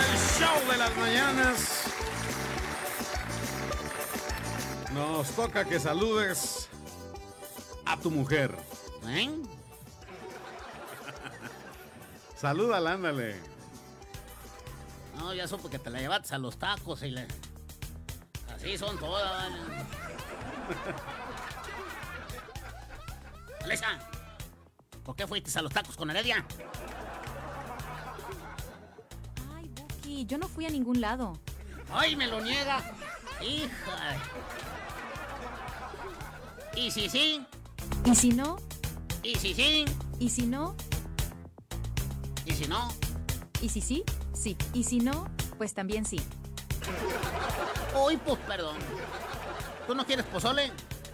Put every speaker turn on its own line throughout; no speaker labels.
Show de las mañanas. Nos toca que saludes a tu mujer.
¿Eh?
Salúdala, ándale.
No, ya supe que te la llevaste a los tacos y le... Así son todas, ¿vale? Alexa, ¿por qué fuiste a los tacos con Heredia?
Ay, Buki, yo no fui a ningún lado.
¡Ay, me lo niega! ¡Hija! ¿Y si sí?
¿Y si no?
¿Y si sí?
¿Y si no?
¿Y si no?
¿Y si sí? Sí. ¿Y si no? Pues también sí.
Uy, pues perdón. ¿Tú no quieres pozole?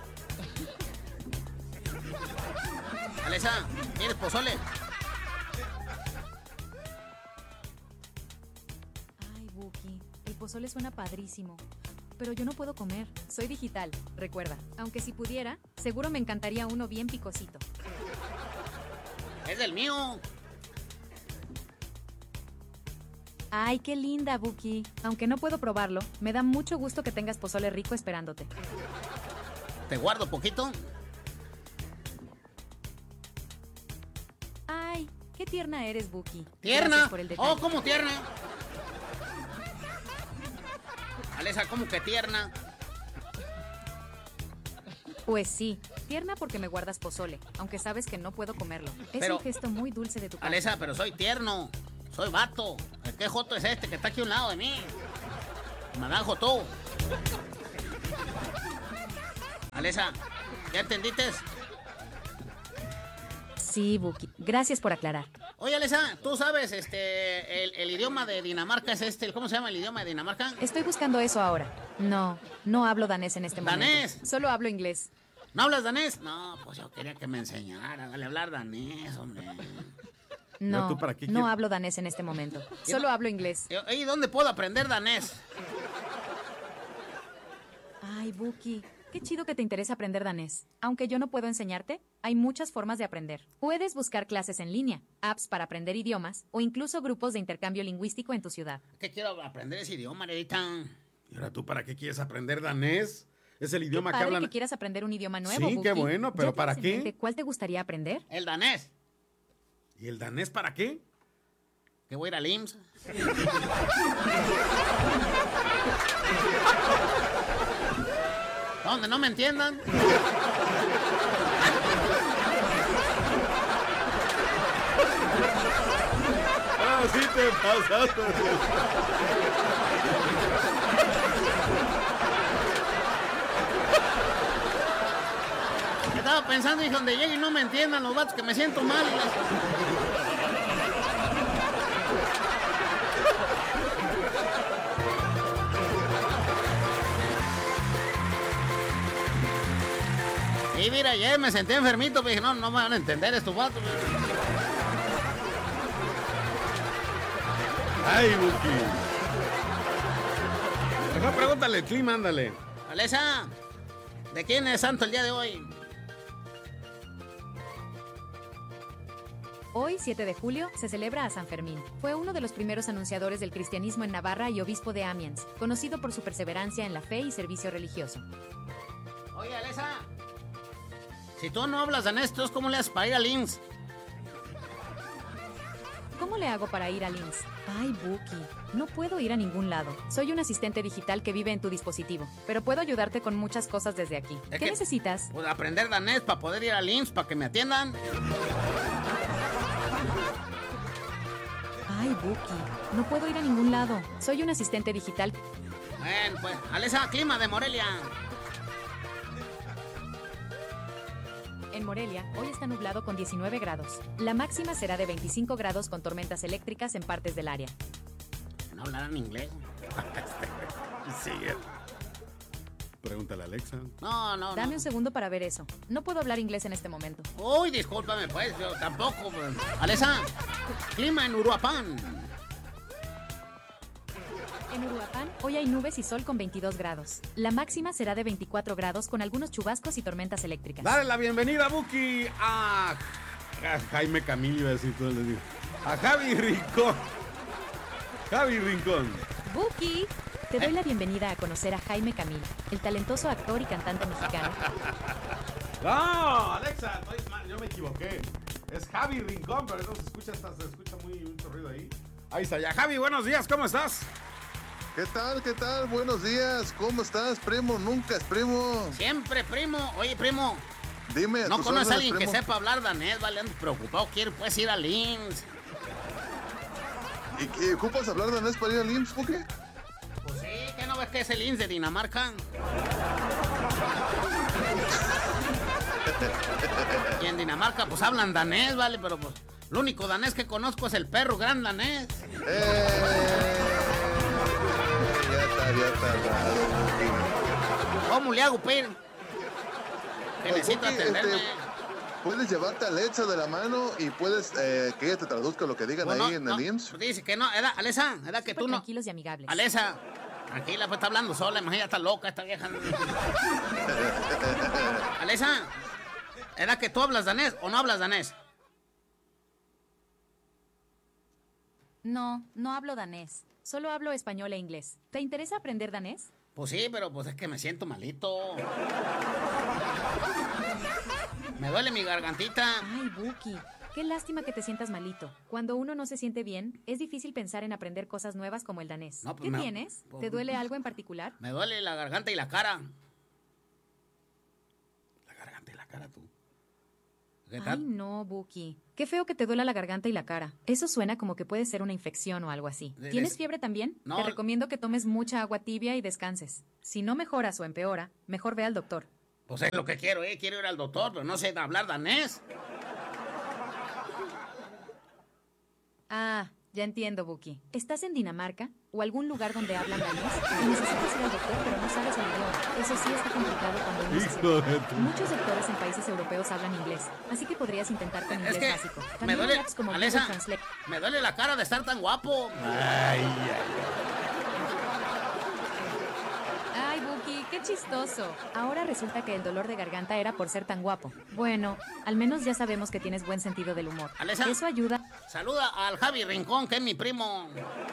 Alexa, ¿quieres pozole?
Ay, Buki, el pozole suena padrísimo. Pero yo no puedo comer, soy digital, recuerda. Aunque si pudiera, seguro me encantaría uno bien picosito.
Es del mío.
Ay, qué linda, Buki. Aunque no puedo probarlo, me da mucho gusto que tengas pozole rico esperándote.
¿Te guardo poquito?
Ay, qué tierna eres, Buki.
¿Tierna?
Gracias por el detalle.
Oh, ¿cómo tierna? Alexa, ¿cómo que tierna?
Pues sí, tierna porque me guardas pozole, aunque sabes que no puedo comerlo. Es
Pero-
un gesto muy dulce de tu parte.
Alexa, pero soy tierno. Soy vato. ¿Qué joto es este que está aquí a un lado de mí? Me da joto. Alexa, ¿ya entendiste?
Sí, Buki. Gracias por aclarar.
Oye, Alexa, ¿tú sabes el idioma de Dinamarca es ¿cómo se llama el idioma de Dinamarca?
Estoy buscando eso ahora. No, no hablo danés en este momento.
¿Danés?
Solo hablo inglés.
¿No hablas danés? No, pues yo quería que me enseñara. Dale a hablar danés, hombre.
No,
¿tú para qué
no
quieres?
hablo danés en este momento. Solo hablo inglés.
¿Y dónde puedo aprender danés?
Ay, Buki, qué chido que te interesa aprender danés. Aunque yo no puedo enseñarte, hay muchas formas de aprender. Puedes buscar clases en línea, apps para aprender idiomas o incluso grupos de intercambio lingüístico en tu ciudad.
¿Qué quiero aprender ese idioma, Nerita?
¿Y ahora tú para qué quieres aprender danés? Es el idioma que
Padre
hablan.
que quieras aprender un idioma nuevo,
Sí,
Buki.
qué bueno, pero
¿Ya
¿para
tienes en
qué?
mente ¿Cuál te gustaría aprender?
El danés.
¿Y el danés para qué?
Que voy a ir al IMSS. ¿Dónde no me entiendan?
Ah, sí te pasaste.
Estaba pensando y donde llegue y no me entiendan los vatos que me siento mal. Y mira, ayer me sentí enfermito, pero dije, no me van a entender estos vatos.
Ay, Buki. Mejor pregúntale el clima, ándale.
Alexa, ¿de quién es santo el día de hoy?
Hoy, 7 de julio, se celebra a San Fermín. Fue uno de los primeros anunciadores del cristianismo en Navarra y obispo de Amiens, conocido por su perseverancia en la fe y servicio religioso.
Oye, Alexa, si tú no hablas danés, ¿tú cómo le haces para ir al IMSS?
¿Cómo le hago para ir al IMSS? Ay, Buki, no puedo ir a ningún lado. Soy un asistente digital que vive en tu dispositivo, pero puedo ayudarte con muchas cosas desde aquí.
Es
¿Qué
que-
necesitas?
Pues aprender danés para poder ir al IMSS, para que me atiendan.
Ay, Buki, no puedo ir a ningún lado. Soy un asistente digital.
Bueno, pues, Alexa, clima de Morelia.
En Morelia, hoy está nublado con 19 grados. La máxima será de 25 grados con tormentas eléctricas en partes del área.
No hablarán inglés.
Sigue. Pregúntale a Alexa.
No.
Dame un segundo para ver eso. No puedo hablar inglés en este momento.
Uy, discúlpame, pues, yo tampoco. Pues. Alexa, clima en Uruapan.
En Uruapan, hoy hay nubes y sol con 22 grados. La máxima será de 24 grados con algunos chubascos y tormentas eléctricas.
Dale la bienvenida, Buki, a Jaime Camilo, iba a decir todo el día. A Javi Rico. Javi Rincón.
Buki, te doy la bienvenida a conocer a Jaime Camil, el talentoso actor y cantante mexicano.
No, Alexa, yo me equivoqué. Es Javi Rincón, pero no se escucha mucho ruido ahí. Ahí está ya. Javi, buenos días, ¿cómo estás?
¿Qué tal? ¿Qué tal? Buenos días. ¿Cómo estás, primo? Nunca es primo.
Siempre, primo. Oye, primo.
Dime.
¿No conoces a alguien
primo?
que sepa hablar danés? Vale, ando preocupado. Puedes ir al IMSS.
¿Y qué ocupas hablar danés para ir al IMSS, o qué?
Pues sí, ¿qué no ves que es el IMSS de Dinamarca? Y en Dinamarca, pues hablan danés, vale, pero pues lo único danés que conozco es el perro gran danés.
Ya está.
¿Cómo le hago, Pir? Que
Oye,
necesito
Buki,
atenderme.
Puedes llevarte a Alexa de la mano y puedes que ella te traduzca lo que digan
Pues
ahí en el IMSS.
Dice que no, Alesa, era que
Súper
tú no.
tranquilos y amigables.
Alesa, tranquila, pues está hablando sola, imagínate, está loca esta vieja. Alesa, ¿era que tú hablas danés o no hablas danés?
No, no hablo danés. Solo hablo español e inglés. ¿Te interesa aprender danés?
Pues sí, pero pues es que me siento malito. Me duele mi gargantita.
Ay, Buki, qué lástima que te sientas malito. Cuando uno no se siente bien, es difícil pensar en aprender cosas nuevas como el danés.
No, pues
¿Qué
me-
tienes?
pues-
¿Te duele algo en particular?
Me duele la garganta y la cara. La garganta y la cara, tú. ¿Qué
Ay,
tal?
no, Buki. Qué feo que te duela la garganta y la cara. Eso suena como que puede ser una infección o algo así.
De-
¿Tienes
de-
fiebre también?
No.
Te recomiendo que tomes mucha agua tibia y descanses. Si no mejoras o empeora, mejor ve al doctor.
Pues es lo que quiero, quiero ir al doctor, pero no sé hablar danés.
Ah, ya entiendo, Buki. ¿Estás en Dinamarca o algún lugar donde hablan danés y necesitas ir al doctor pero no sabes el idioma? Eso sí está complicado cuando uno se
Hijo
siente.
de tu...
Muchos doctores en países europeos hablan inglés, así que podrías intentar con
Es
inglés
que
básico.
me
También
duele,
hay apps como Google
Alesa,
Translate.
me duele la cara de estar tan guapo.
Ay.
Ay, Buki, qué chistoso. Ahora resulta que el dolor de garganta era por ser tan guapo. Bueno, al menos ya sabemos que tienes buen sentido del humor.
Alesa.
Eso ayuda.
Saluda al Javi Rincón, que es mi primo.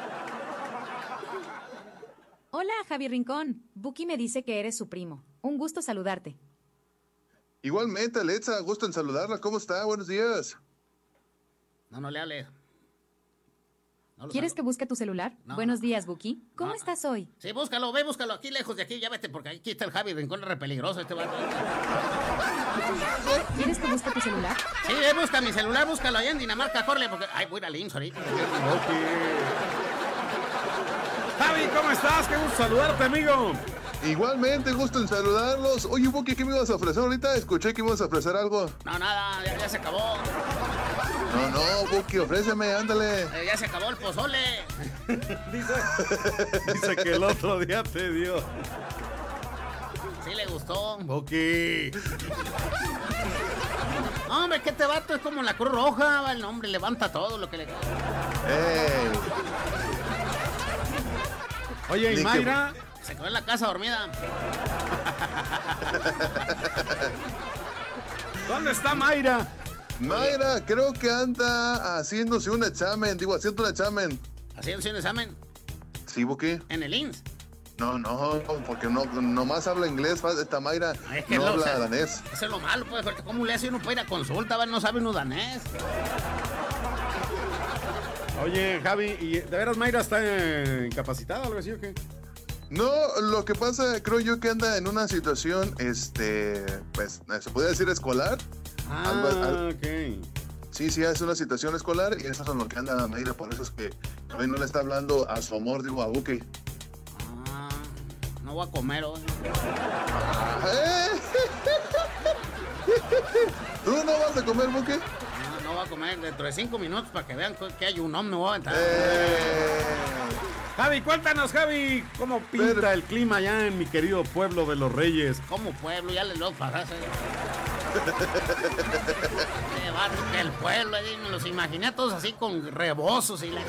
Hola, Javi Rincón. Buki me dice que eres su primo. Un gusto saludarte.
Igualmente, Alexa, gusto en saludarla. ¿Cómo está? Buenos días.
No le hables. No lo
¿Quieres que
saludo.
busque tu celular?
No.
Buenos días, Buki. ¿Cómo
No.
estás hoy?
Sí, búscalo, búscalo aquí lejos de aquí, ya vete, porque aquí está el Javi Rincón, es re peligroso este vato.
¿Quieres que busque tu celular?
Sí, busca mi celular, búscalo allá en Dinamarca, corre, porque... Ay, voy a ir al IMSS ahorita.
Javi, ¿cómo estás? Qué gusto saludarte, amigo.
Igualmente, gusto en saludarlos. Oye, Buki, ¿qué me ibas a ofrecer ahorita? Escuché que me ibas a ofrecer algo.
No, nada, ya se acabó.
No, Buki, ofréceme, ándale.
Ya se acabó el pozole.
Dice que el otro día te dio.
Sí le gustó.
Buki.
No, hombre, que este vato es como la Cruz Roja, va, el hombre levanta todo lo que le...
¡Ey!
Oye,
Ni
¿y
que-
Mayra?
Se quedó en la casa dormida.
¿Dónde está Mayra?
Mayra, creo que anda haciéndose un examen. Digo, haciendo un examen.
Haciéndose un examen
¿Sí, Buki?
en el IMSS.
No, porque nomás habla inglés, esta Mayra.
Ay, es que
No
lo-
habla
o sea,
danés.
Eso es lo malo, pues, porque ¿cómo le hace uno para ir a consulta? Va, no sabe uno danés.
Oye, Javi, ¿y de veras Mayra está incapacitada o algo así o qué?
No, lo que pasa, creo yo que anda en una situación, pues, se puede decir escolar.
Ok.
Sí, es una situación escolar y eso es en lo que anda Mayra, por eso es que hoy no le está hablando a su amor, digo, a Buki.
Ah, no voy a comer hoy.
¡Eh! ¿Tú no vas a comer, Buki?
No voy a comer dentro de 5 minutos para que vean que hay un hombre, me voy a aventar.
Javi, cuéntanos, Javi, ¿cómo pinta
Pero-
el clima allá en mi querido pueblo de los Reyes?
Como pueblo, ya les lo pasaste. Que el pueblo, me los imaginé a todos así con rebozos y la...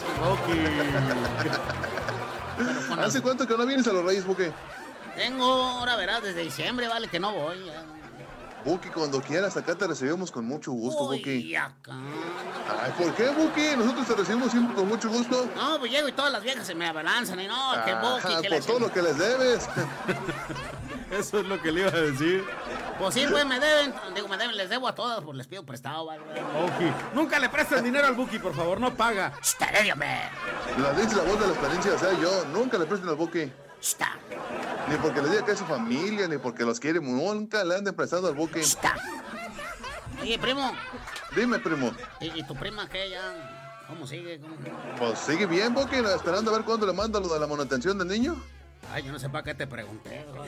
Pero con
¿Hace cuánto que no vienes a los Reyes, Buki?
Tengo, ahora verás, desde diciembre, vale, que no voy. Ya.
Buki, cuando quieras, acá te recibimos con mucho gusto, Buki.
Uy, acá.
Ay, ¿por qué, Buki? Nosotros te recibimos siempre con mucho gusto.
No, pues llego y todas las viejas se me abalanzan y no, que Buki, que
por todo lo que les debes.
Eso es lo que le iba a decir.
Pues sí, pues me deben, les debo a todas, pues les pido prestado, ¿vale?
Buki, nunca le presten dinero al Buki, por favor, no paga.
¡Shh, hombre!
La dice la voz de la experiencia, o sea, yo nunca le presten al Buki.
¡Shh!
Ni porque le diga que es su familia, ni porque los quiere, nunca le han prestado al Buki.
¡Shh! Oye, primo.
Dime, primo.
¿Y tu prima qué ya? ¿Cómo sigue?
Pues sigue bien, Buki, esperando a ver cuándo le manda lo de la manutención del niño.
Ay, yo no sé para qué te pregunté, güey.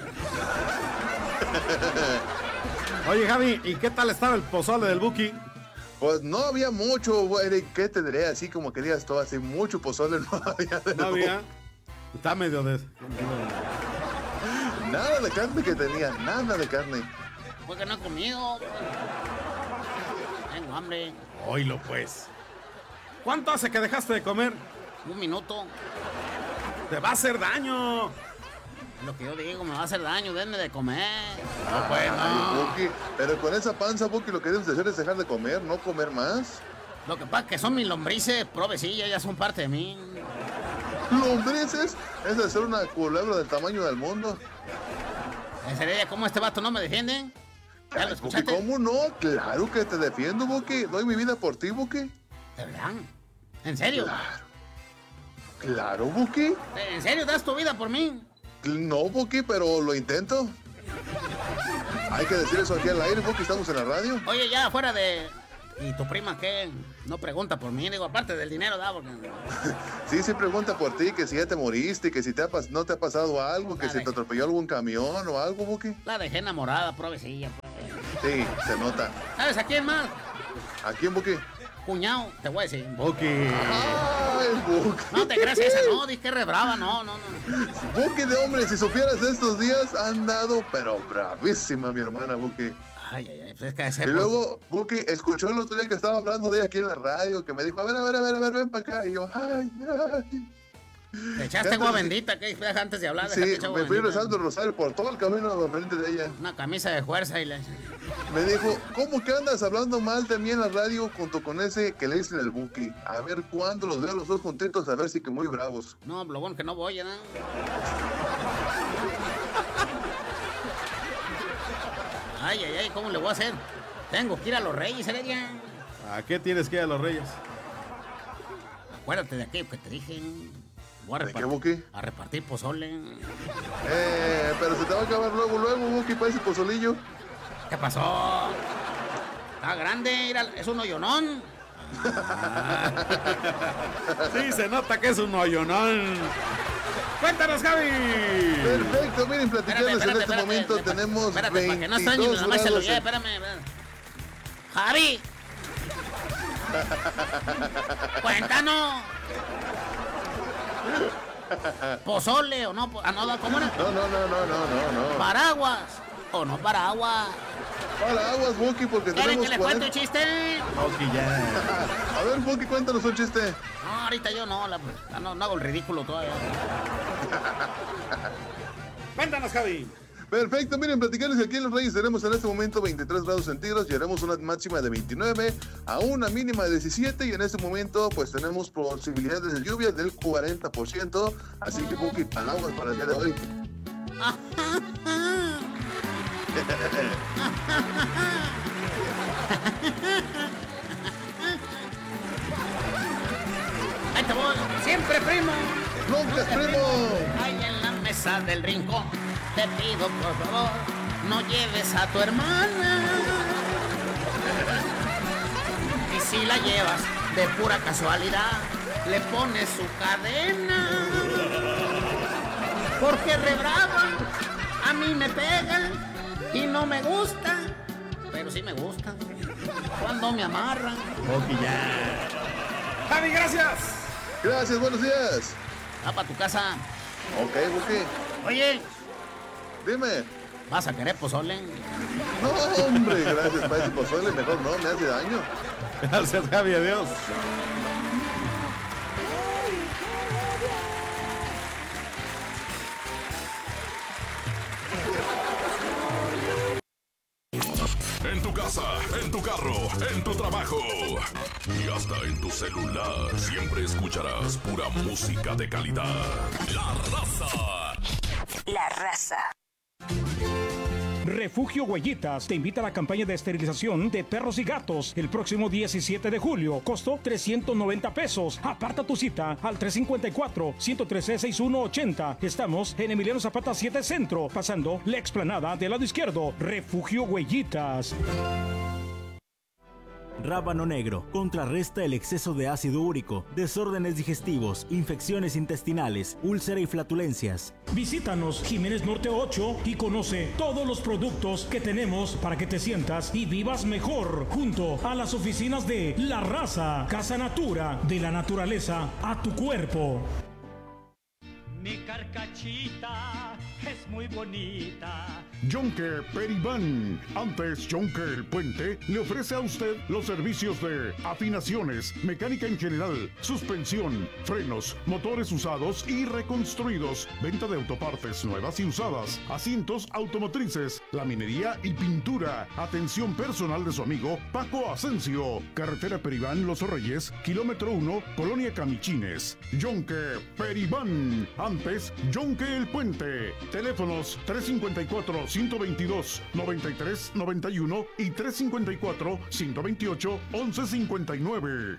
Oye, Javi, ¿y qué tal estaba el pozole del Buki?
Pues no había mucho, güey. ¿Qué te diré? Así como que digas todo así, mucho pozole no había.
No había. Está medio de...
Nada de carne que tenía, nada de carne.
Porque no he comido. Tengo hambre.
Oílo, pues. ¿Cuánto hace que dejaste de comer?
1 minuto.
Te va a hacer daño.
Lo que yo digo, me va a hacer daño, denme de comer.
No, pues,
Ay, Buki, pero con esa panza, Buki, lo que debes de hacer es dejar de comer, no comer más.
Lo que pasa es que son mis lombrices, provecillas, ya son parte de mí.
Lombrices, es de ser una culebra del tamaño del mundo.
¿En serio cómo este vato no me defiende? ¿Ya lo
Ay, Buki,
escuchaste?
¿cómo no? Claro que te defiendo, Buki. Doy mi vida por ti, Buki.
¿De verdad? ¿En serio?
Claro, Buki.
¿En serio das tu vida por mí?
No, Buki, pero lo intento. Hay que decir eso aquí al aire, Buki, estamos en la radio.
Oye, ya fuera de... ¿Y tu prima qué? No pregunta por mí, digo, aparte del dinero, da, porque...
Sí, sí pregunta por ti, que si ya te moriste, que si no te ha pasado algo, que si te atropelló algún camión o algo, Buki.
La dejé enamorada, provecilla, pues.
Sí, se nota.
¿Sabes a quién más?
¿A quién, Buki?
Cuñado, te voy a decir.
Buki.
Ay, Buki.
No te creas esa, no, dije re brava, no.
Buki de hombre, si supieras de estos días, han dado, pero bravísima mi hermana, Buki.
Ay, pues es que ese...
Y luego, Buki, escuchó el otro día que estaba hablando de ella aquí en la radio, que me dijo, a ver, ven para acá. Y yo, ay.
Te echaste agua bendita, que antes de hablar.
Sí, me fui rezando el rosario por todo el camino de frente de ella.
Una camisa de fuerza y
Me dijo, ¿cómo que andas hablando mal de mí en la radio junto con ese que le dicen el Buki? A ver cuándo los veo los dos contentos, a ver si que muy bravos.
No, lo bueno que no voy, ¿no? Ay, ¿cómo le voy a hacer? Tengo que ir a los Reyes, Heredia.
¿A qué tienes que ir a los Reyes?
Acuérdate de aquello que te dije. Voy
¿De qué, Buki?
a repartir pozole.
Pero se te va a acabar luego, Buki, para ese pozolillo.
¿Qué pasó? Está grande, es un hoyonón.
Sí, se nota que es un hoyonón. ¡Cuéntanos, Javi!
Perfecto, miren, platicarles en este momento tenemos
espérate, para que no extrañe,
22
nomás se lo
grados.
lleve, espérame. Javi. Cuéntanos. ¿Pozole o no? No, ¿cómo era?
No.
¿Paraguas o no paraguas?
Para aguas, Buki, porque
¿Quieren
tenemos
que le cuente un chiste?
Buki, ya.
A ver, Buki, cuéntanos un chiste.
No, ahorita yo no, no hago el ridículo todavía.
Cuéntanos, Javi.
Perfecto, miren, platicarles que aquí en Los Reyes tenemos en este momento 23 grados centígrados, llegaremos una máxima de 29, a una mínima de 17 y en este momento pues tenemos posibilidades de lluvia del 40%, así que Buki, paraguas para el día de hoy.
Ahí te voy, siempre primo.
¡Nunca es primo!
Ahí en la mesa del rincón, te pido por favor, no lleves a tu hermana. Y si la llevas de pura casualidad, le pones su cadena. Porque re brava, a mí me pega y no me gusta, pero sí me gusta cuando me amarran.
Buki, ya. Javi, gracias.
Gracias, buenos días.
Va para tu casa.
Ok, Buki,
Oye,
dime.
¿vas a querer pozole?
No, hombre, gracias, para ese pozole, mejor no, me hace daño.
Gracias, Javi, adiós.
casa, en tu carro, en tu trabajo y hasta en tu celular. Siempre escucharás pura música de calidad. La Raza.
La Raza.
Refugio Huellitas te invita a la campaña de esterilización de perros y gatos el próximo 17 de julio. Costo 390 pesos. Aparta tu cita al 354-113-6180. Estamos en Emiliano Zapata 7 Centro, pasando la explanada del lado izquierdo. Refugio Huellitas.
Rábano negro contrarresta el exceso de ácido úrico, desórdenes digestivos, infecciones intestinales, úlcera y flatulencias.
Visítanos Jiménez Norte 8 y conoce todos los productos que tenemos para que te sientas y vivas mejor, junto a las oficinas de La Raza, Casa Natura, de la naturaleza a tu cuerpo.
Mi carcachita es muy bonita.
Yonke Peribán, antes Yonke el Puente, le ofrece a usted los servicios de afinaciones, mecánica en general, suspensión, frenos, motores usados y reconstruidos, venta de autopartes nuevas y usadas, asientos automotrices, laminería y pintura. Atención personal de su amigo Paco Asensio. Carretera Peribán Los Reyes, kilómetro 1, Colonia Camichines. Yonke Peribán, antes Yonke el Puente. Teléfonos 354-122-9391 y 354-128-1159.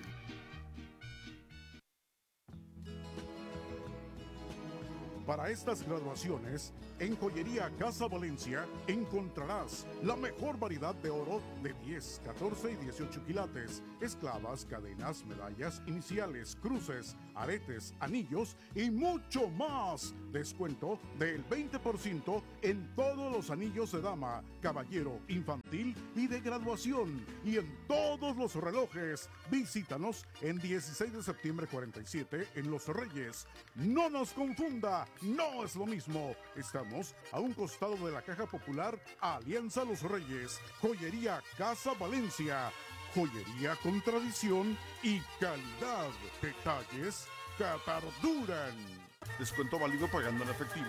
Para estas graduaciones, en Joyería Casa Valencia encontrarás la mejor variedad de oro de 10, 14 y 18 quilates, esclavas, cadenas, medallas, iniciales, cruces, aretes, anillos y mucho más. Descuento del 20% en todos los anillos de dama, caballero, infantil y de graduación, y en todos los relojes. Visítanos en 16 de septiembre 47 en Los Reyes. No nos confunda, no es lo mismo. Estamos a un costado de la Caja Popular, Alianza Los Reyes. Joyería Casa Valencia. Joyería con tradición y calidad. Detalles que perduran. Descuento válido pagando en efectivo.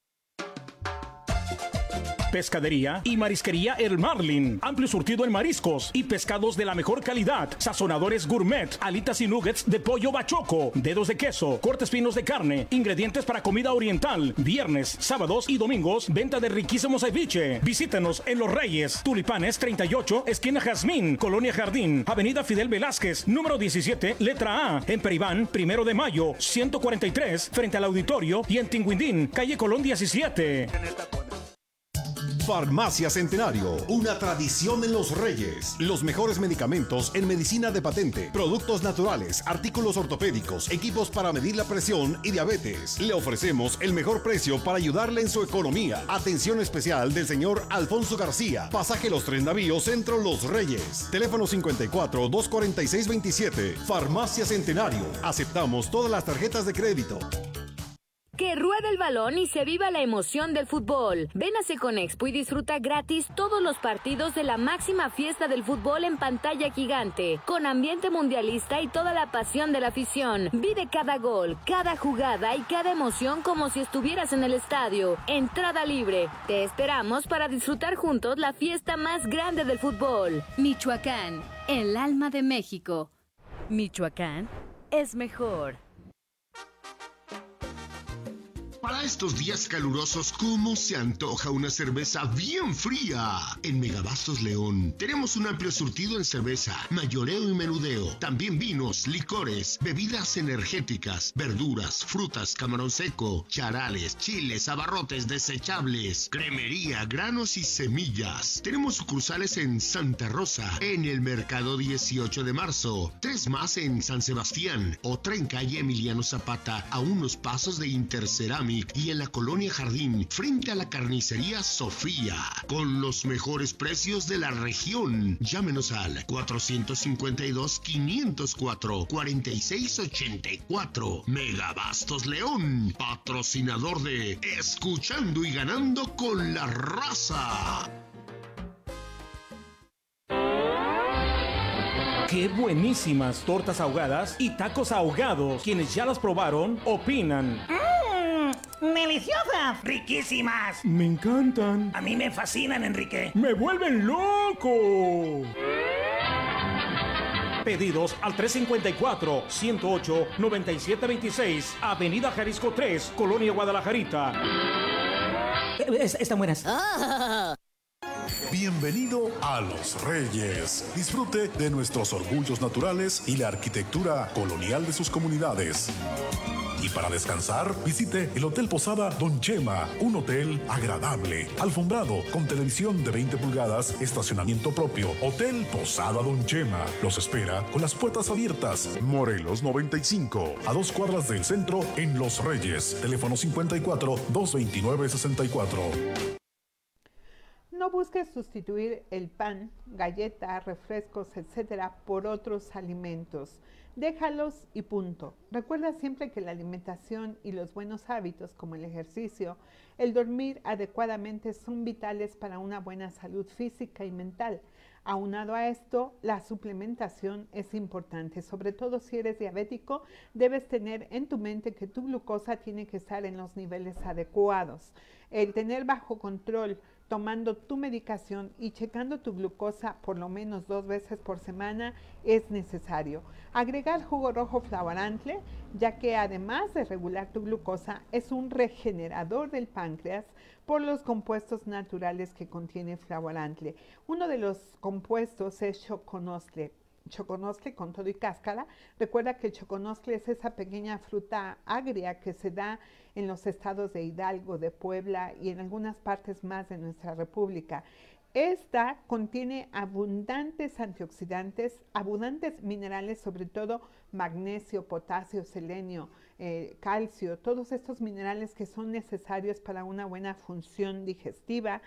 Pescadería y Marisquería El Marlin. Amplio surtido en mariscos y pescados de la mejor calidad. Sazonadores gourmet, alitas y nuggets de pollo bachoco, dedos de queso, cortes finos de carne, ingredientes para comida oriental. Viernes, sábados y domingos, venta de riquísimo ceviche. Visítenos en Los Reyes, Tulipanes 38, esquina Jazmín, Colonia Jardín, Avenida Fidel Velázquez, número 17, letra A. En Peribán, 1 de mayo, 143, frente al auditorio, y en Tinguindín, calle Colón 17.
Farmacia Centenario, una tradición en Los Reyes. Los mejores medicamentos en medicina de patente, productos naturales, artículos ortopédicos, equipos para medir la presión y diabetes. Le ofrecemos el mejor precio para ayudarle en su economía. Atención especial del señor Alfonso García. Pasaje Los Tres Navíos, Centro Los Reyes. Teléfono 54-246-27. Farmacia Centenario. Aceptamos todas las tarjetas de crédito.
Que ruede el balón y se viva la emoción del fútbol. Ven a Seconexpo y disfruta gratis todos los partidos de la máxima fiesta del fútbol en pantalla gigante, con ambiente mundialista y toda la pasión de la afición. Vive cada gol, cada jugada y cada emoción como si estuvieras en el estadio. Entrada libre. Te esperamos para disfrutar juntos la fiesta más grande del fútbol.
Michoacán, el alma de México. Michoacán es mejor.
Para estos días calurosos, ¿cómo se antoja una cerveza bien fría? En Megabastos León tenemos un amplio surtido en cerveza, mayoreo y menudeo. También vinos, licores, bebidas energéticas, verduras, frutas, camarón seco, charales, chiles, abarrotes desechables, cremería, granos y semillas. Tenemos sucursales en Santa Rosa, en el Mercado 18 de Marzo, 3 más en San Sebastián, otra en calle Emiliano Zapata, a unos pasos de Interceramic, y en la Colonia Jardín, frente a la carnicería Sofía, con los mejores precios de la región. Llámenos al 454-504-4684. Megabastos León, patrocinador de Escuchando y Ganando con la Raza.
¡Qué buenísimas tortas ahogadas y tacos ahogados! Quienes ya las probaron, opinan.
¡Deliciosas! ¡Riquísimas!
Me encantan.
A mí me fascinan, Enrique.
¡Me vuelven loco! Pedidos al 354-108-9726, Avenida Jalisco 3, Colonia Guadalajarita.
Están buenas.
Bienvenido a Los Reyes. Disfrute de nuestros orgullos naturales y la arquitectura colonial de sus comunidades. Y para descansar, visite el Hotel Posada Don Chema, un hotel agradable, alfombrado, con televisión de 20 pulgadas, estacionamiento propio. Hotel Posada Don Chema los espera con las puertas abiertas. Morelos 95, a 2 cuadras del centro en Los Reyes. Teléfono 54-229-64.
No busques sustituir el pan, galletas, refrescos, etcétera, por otros alimentos. Déjalos y punto. Recuerda siempre que la alimentación y los buenos hábitos como el ejercicio, el dormir adecuadamente son vitales para una buena salud física y mental. Aunado a esto, la suplementación es importante, sobre todo si eres diabético, debes tener en tu mente que tu glucosa tiene que estar en los niveles adecuados. El tener bajo control, tomando tu medicación y checando tu glucosa por lo menos 2 veces por semana es necesario. Agregar jugo rojo Flavorantle, ya que además de regular tu glucosa, es un regenerador del páncreas por los compuestos naturales que contiene Flavorantle. Uno de los compuestos es choconostle. Choconostle con todo y cáscara. Recuerda que el choconostle es esa pequeña fruta agria que se da en los estados de Hidalgo, de Puebla y en algunas partes más de nuestra república. Esta contiene abundantes antioxidantes, abundantes minerales, sobre todo magnesio, potasio, selenio, calcio, todos estos minerales que son necesarios para una buena función digestiva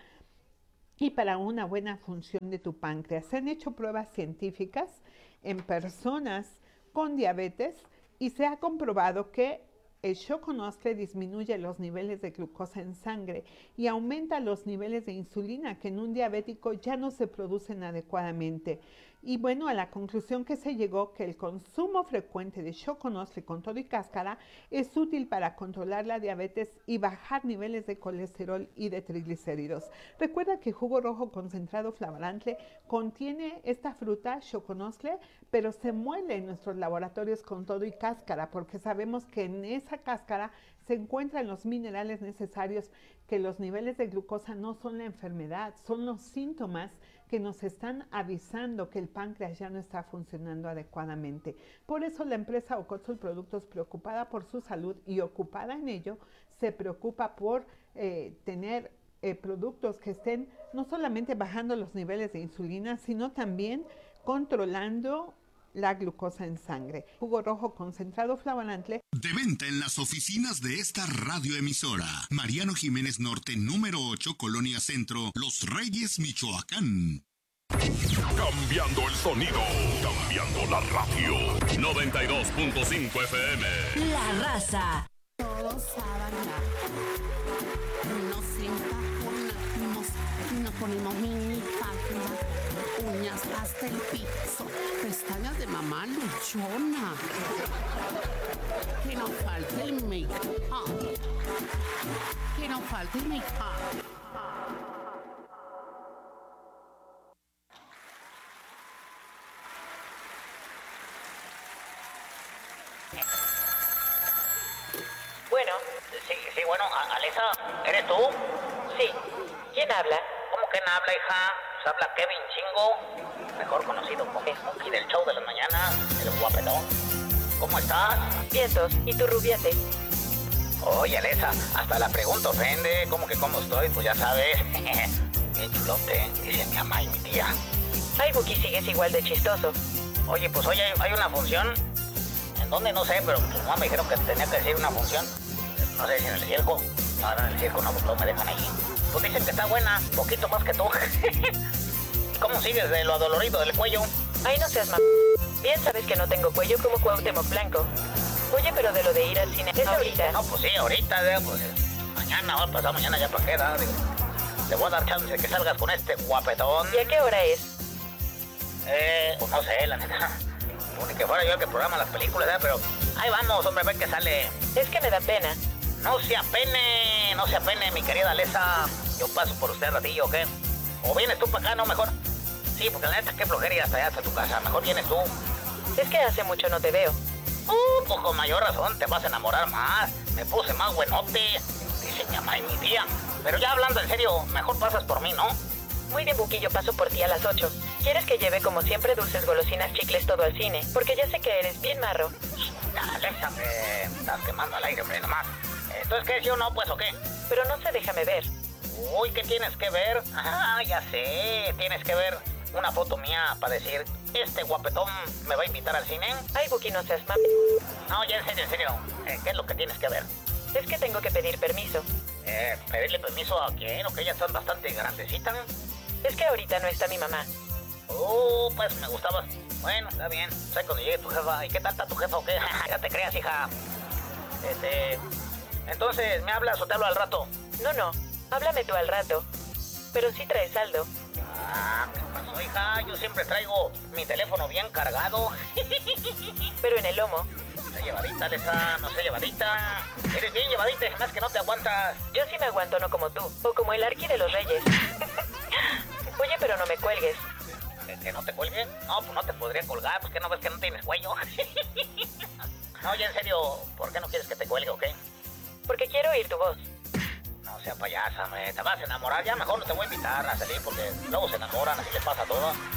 y para una buena función de tu páncreas. Se han hecho pruebas científicas en personas con diabetes y se ha comprobado que el choconostle disminuye los niveles de glucosa en sangre y aumenta los niveles de insulina que en un diabético ya no se producen adecuadamente. Y bueno, a la conclusión que se llegó que el consumo frecuente de choconostle con todo y cáscara es útil para controlar la diabetes y bajar niveles de colesterol y de triglicéridos. Recuerda que jugo rojo concentrado Flavorantle contiene esta fruta, choconostle, pero se muele en nuestros laboratorios con todo y cáscara, porque sabemos que en esa cáscara se encuentran los minerales necesarios, que los niveles de glucosa no son la enfermedad, son los síntomas que nos están avisando que el páncreas ya no está funcionando adecuadamente. Por eso la empresa Ocotzol Productos, preocupada por su salud y ocupada en ello, se preocupa por tener productos que estén no solamente bajando los niveles de insulina, sino también controlando la glucosa en sangre. Jugo rojo concentrado Flavorantle.
De venta en las oficinas de esta radioemisora. Mariano Jiménez Norte, número 8, Colonia Centro, Los Reyes, Michoacán.
Cambiando el sonido, cambiando la radio. 92.5 FM.
La Raza.
Todos a bailar. Nos encajonamos, nos ponemos mini falda, uñas hasta el piso, pestañas de mamá luchona. Que no falte el make-up. Que no falte el make-up.
Bueno, sí, bueno, Alesa, ¿eres tú? Sí. ¿Quién habla? ¿Cómo que no habla, hija? Pues habla Kevin Chingo, mejor conocido como Smokey del show de las mañanas, el guapetón. ¿Cómo estás?
Vientos, ¿y tu rubiate?
Oye, Alesa, hasta la pregunta ofende. ¿Cómo que cómo estoy? Pues ya sabes. Bien chulote, dice mi mamá y mi tía.
Ay, Buki, sigues igual de chistoso.
Oye, pues hoy hay una función. ¿En dónde? No sé, pero tu mamá me dijeron que tenía que decir una función. No sé si en el circo. No, en el circo no, pues no me dejan ahí. Pues dicen que está buena, poquito más que tú. ¿Cómo sigues de lo adolorido del cuello?
Ay, no seas Bien sabes que no tengo cuello como Cuauhtémoc Blanco. Oye, pero de lo de ir al cine es ahorita.
No, pues sí, ahorita, pues mañana o pasado mañana ya para qué, ¿no? Digo, te voy a dar chance de que salgas con este guapetón.
¿Y a qué hora es?
Pues no sé, la neta. Ni que fuera yo el que programa las películas, ¿eh? Pero ahí vamos, hombre, ve que sale.
Es que me da pena.
No se apene, mi querida Alesa. Yo paso por usted ratillo, ¿qué? ¿O vienes tú para acá, no, mejor? Sí, porque la neta, qué flojería ir hasta allá, hasta tu casa. Mejor vienes tú.
Es que hace mucho no te veo.
Pues con mayor razón te vas a enamorar más. Me puse más buenote, dice mi mamá y mi tía. Pero ya hablando en serio, mejor pasas por mí, ¿no?
Muy bien, Buki, yo paso por ti a las 8. ¿Quieres que lleve como siempre dulces, golosinas, chicles, todo al cine? Porque ya sé que eres bien marro.
Alexa, me estás quemando al aire, hombre, nomás. Entonces, ¿qué? ¿Sí o no, pues, o qué?
Pero no sé, déjame ver.
Uy, ¿qué tienes que ver? Ah, ya sé, tienes que ver una foto mía para decir, este guapetón me va a invitar al cine.
Ay, Buki, no seas mami.
No, ya en serio, ¿qué es lo que tienes que ver?
Es que tengo que pedir permiso.
¿Pedirle permiso a quién? ¿O que ya están bastante grandecitas?
Es que ahorita no está mi mamá.
Pues me gustaba. Bueno, está bien. Sé cuando llegue tu jefa. ¿Y qué tal está tu jefa o qué? Ya te creas, hija. Entonces, ¿me hablas o te hablo al rato?
No, háblame tú al rato. Pero sí traes saldo.
¿Qué pasó, hija? Yo siempre traigo mi teléfono bien cargado.
Pero en el lomo.
No sé llevadita, Alesa, no sé llevadita. Eres bien llevadita, es más que no te aguantas.
Yo sí me aguanto, no como tú. O como el Arqui de los Reyes. Oye, pero no me cuelgues.
¿Que no te cuelgue? No, pues no te podría colgar, pues que no ves que no tienes cuello. No, oye, en serio, ¿por qué no quieres que te cuelgue o qué?
Porque quiero oír tu voz.
No sea payasa, te vas a enamorar. Ya mejor no te voy a invitar a salir porque luego se enamoran, así les pasa a todos.